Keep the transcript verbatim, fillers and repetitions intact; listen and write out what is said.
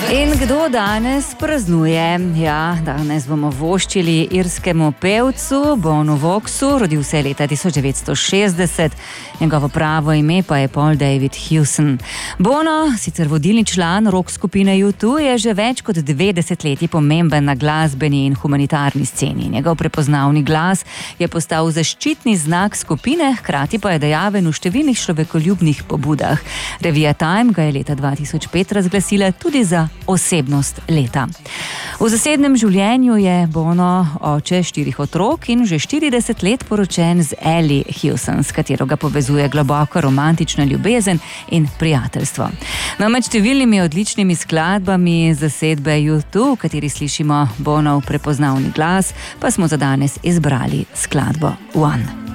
In kdo danes praznuje? Ja, danes bomo voščili irskemu pevcu Bonu Voxu, rodil se je leta tisoč devetsto šestdeset, njegovo pravo ime pa je Paul David Hewson. Bono, sicer vodilni član rock skupine U dva, je že več kot dve desetletji pomemben na glasbeni in humanitarni sceni. Njegov prepoznavni glas je postal zaščitni znak skupine, hkrati pa je dejaven v številnih človekoljubnih pobudah. Revija Time ga je leta dva tisoč pet razglasila tudi za osebnost leta. V zasebnem življenju je Bono oče štirih otrok in že štirideset let poročen z Ellie Hewson, s katero ga povezuje globoko romantična ljubezen in prijateljstvo. No, med številnimi odličnimi skladbami zasedbe U dva, v kateri slišimo Bonov prepoznavni glas, pa smo za danes izbrali skladbo One.